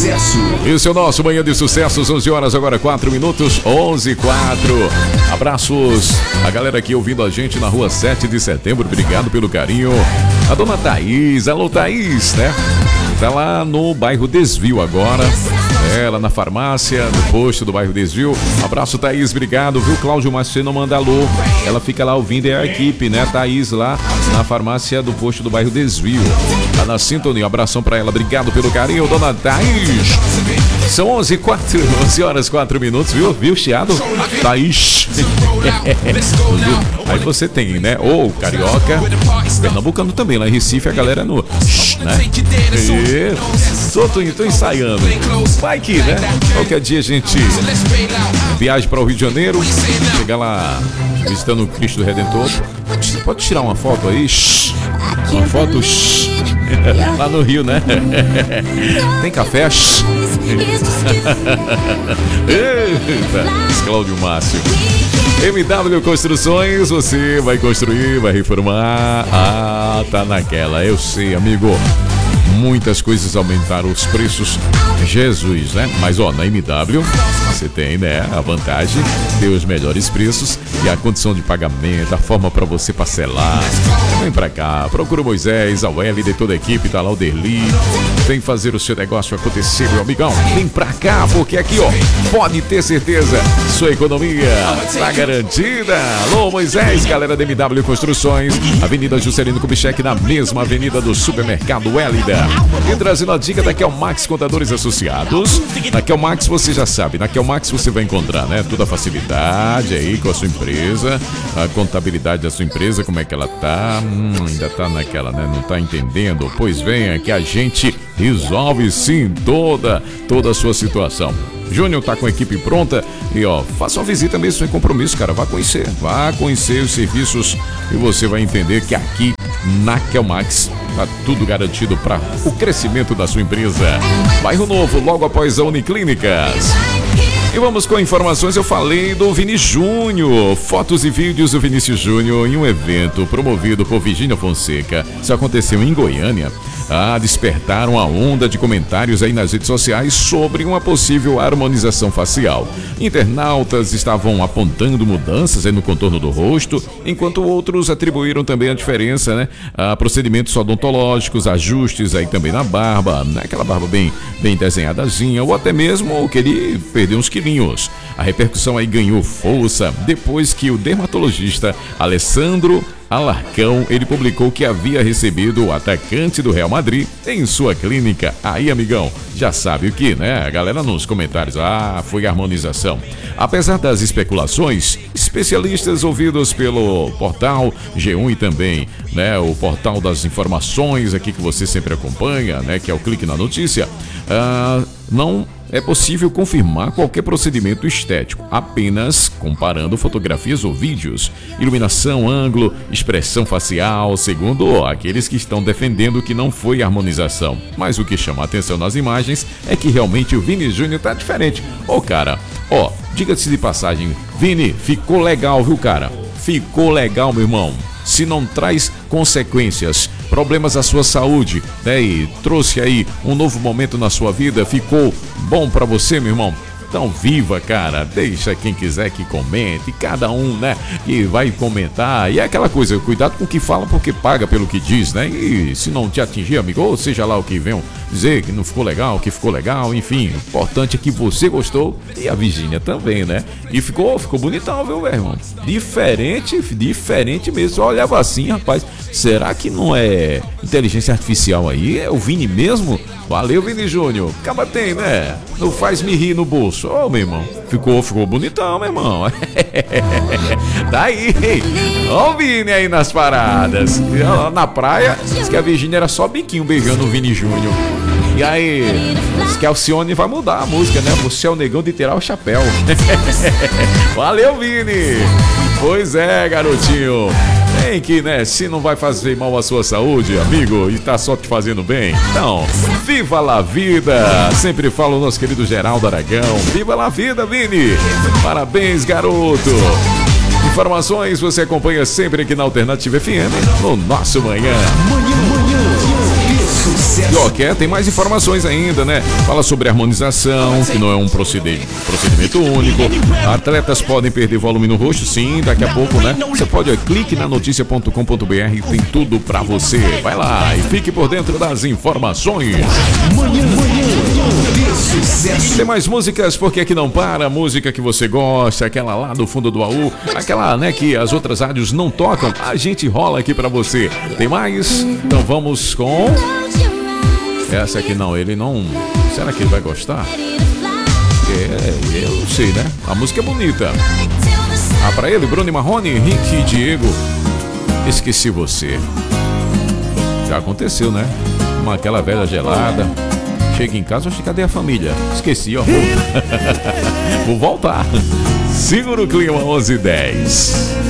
sucesso. Esse é o nosso Manhã de Sucessos, 11 horas agora 4 minutos, 11:04. Abraços a galera aqui ouvindo a gente na rua 7 de setembro, obrigado pelo carinho. A dona Thaís, alô Thaís, né? Tá lá no bairro Desvio agora. Ela na farmácia, no posto do bairro Desvio. Abraço, Thaís, obrigado, viu? Cláudio Márcio não manda alô. Ela fica lá ouvindo, é a equipe, né? Thaís lá na farmácia do posto do bairro Desvio. Tá na sintonia, abração pra ela, obrigado pelo carinho, dona Thaís. São 11 horas 4 minutos, viu, chiado? Thaís. Aí você tem, né? Ou carioca, pernambucano também, lá em Recife a galera no... né? Tô ensaiando. Vai que, né? Qualquer dia a gente viaja para o Rio de Janeiro, chegar lá visitando o Cristo Redentor. Pode tirar uma foto aí? Uma foto lá no Rio, né? Tem café? Eita, Cláudio Márcio. MW Construções, você vai construir, vai reformar. Ah, tá naquela, eu sei, amigo. Muitas coisas aumentaram os preços, Jesus, né? Mas ó, na MW você tem, né, a vantagem de ter os melhores preços e a condição de pagamento, a forma para você parcelar. Vem pra cá, procura o Moisés, a Welly e toda a equipe, tá lá o Derli. Vem fazer o seu negócio acontecer, meu amigão. Vem pra cá, porque aqui, ó, pode ter certeza, sua economia tá garantida. Alô, Moisés, galera da MW Construções, Avenida Juscelino Kubitschek, na mesma avenida do supermercado Wellida. E trazendo a dica da Kelmax Contadores Associados. Na Kelmax você já sabe, na Kelmax você vai encontrar, né, toda a facilidade aí com a sua empresa, a contabilidade da sua empresa, como é que ela tá, ainda tá naquela, né, não tá entendendo? Pois venha que a gente resolve sim toda a sua situação. Júnior tá com a equipe pronta e ó, faça uma visita mesmo sem compromisso, cara, vá conhecer os serviços e você vai entender que aqui na Kelmax tá tudo garantido para o crescimento da sua empresa. Bairro Novo, logo após a Uniclínicas. E vamos com informações, eu falei do Vini Júnior, fotos e vídeos do Vinícius Júnior em um evento promovido por Virgínia Fonseca. Isso aconteceu em Goiânia. Despertaram a onda de comentários aí nas redes sociais sobre uma possível harmonização facial. Internautas estavam apontando mudanças aí no contorno do rosto, enquanto outros atribuíram também a diferença, né, a procedimentos odontológicos, ajustes aí também na barba, né, aquela barba bem desenhadazinha, ou até mesmo que ele perdeu uns quilinhos. A repercussão aí ganhou força depois que o dermatologista Alessandro Alarcão, ele publicou que havia recebido o atacante do Real Madrid em sua clínica. Aí, amigão, já sabe o que, né? A galera nos comentários, foi harmonização. Apesar das especulações, especialistas ouvidos pelo portal G1 e também, né, o portal das informações aqui que você sempre acompanha, né, que é o Clique na Notícia, não é possível confirmar qualquer procedimento estético, apenas comparando fotografias ou vídeos, iluminação, ângulo, expressão facial, segundo aqueles que estão defendendo que não foi harmonização. Mas o que chama a atenção nas imagens é que realmente o Vini Júnior tá diferente. Cara, diga-se de passagem, Vini, ficou legal, viu, cara? Ficou legal, meu irmão. Se não traz consequências, problemas à sua saúde, né? E trouxe aí um novo momento na sua vida, ficou bom pra você, meu irmão? Então viva, cara, deixa quem quiser que comente, cada um, né, que vai comentar, e é aquela coisa, cuidado com o que fala porque paga pelo que diz, né, e se não te atingir, amigo, ou seja lá o que venham dizer que não ficou legal, que ficou legal, enfim, o importante é que você gostou e a Virgínia também, né, e ficou bonitão, viu, meu irmão, diferente mesmo, eu olhava assim, rapaz, será que não é inteligência artificial aí, é o Vini mesmo? Valeu, Vini Júnior, acaba tem, né, não faz me rir no bolso. Meu irmão, ficou bonitão, meu irmão. Daí, ó o Vini aí nas paradas. Na praia, diz que a Virgínia era só biquinho beijando o Vini Júnior. E aí, diz que a Alcione vai mudar a música, né? Você é o negão de tirar o chapéu. Valeu, Vini. Pois é, garotinho. Tem que, né? Se não vai fazer mal à sua saúde, amigo, e tá só te fazendo bem, então, viva la vida! Sempre fala o nosso querido Geraldo Aragão. Viva la vida, Vini! Parabéns, garoto! Informações você acompanha sempre aqui na Alternativa FM, no nosso Manhã. Manhã de Sucesso. E ó, tem mais informações ainda, né? Fala sobre harmonização, que não é um procedimento único. Atletas podem perder volume no rosto, sim, daqui a pouco, né? Você pode, clique na noticia.com.br, tem tudo pra você. Vai lá e fique por dentro das informações. Tem mais músicas, porque aqui não para. Música que você gosta, aquela lá do fundo do baú, aquela, né, que as outras rádios não tocam, a gente rola aqui pra você. Tem mais? Então vamos com... essa aqui não, ele não... será que ele vai gostar? Eu não sei, né? A música é bonita. Ah, pra ele, Bruno Marrone, Henrique e Diego. Esqueci você. Já aconteceu, né? Aquela velha gelada. Chega em casa, acho que cadê a família? Esqueci, ó. Vou voltar. Segura o clima 11:10.